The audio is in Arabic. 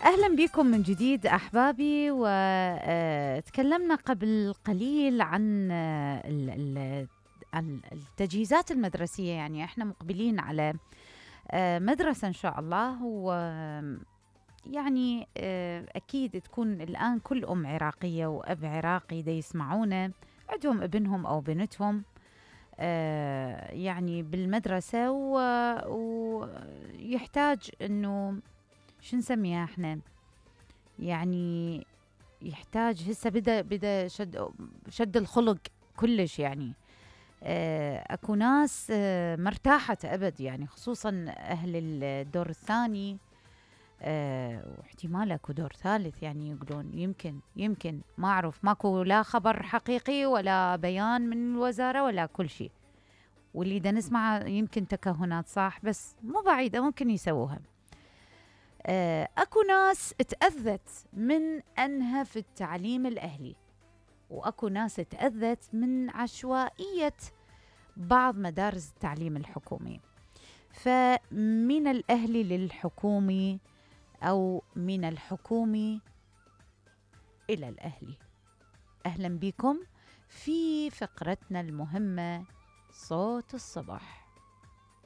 أهلا بكم من جديد أحبابي، وتكلمنا قبل قليل عن التجهيزات المدرسية. يعني احنا مقبلين على مدرسة إن شاء الله، ويعني أكيد تكون الآن كل أم عراقية وأب عراقي دا يسمعونا عندهم ابنهم أو بنتهم يعني بالمدرسة، ويحتاج إنه شو نسميها احنا، يعني يحتاج هسه بدا شد الخلق كلش. يعني اكو ناس مرتاحة ابد، يعني خصوصا اهل الدور الثاني، واحتمال اكو دور ثالث. يعني يقولون يمكن ما اعرف، ماكو لا خبر حقيقي ولا بيان من الوزارة ولا كل شيء، واللي دا نسمع يمكن تكهنات، صح؟ بس مو بعيدة ممكن يسووها. أكو ناس تأذت من أنها في التعليم الأهلي، وأكو ناس تأذت من عشوائية بعض مدارس التعليم الحكومي. فمن الأهلي للحكومي، أو من الحكومي إلى الأهلي. أهلا بكم في فقرتنا المهمة صوت الصبح.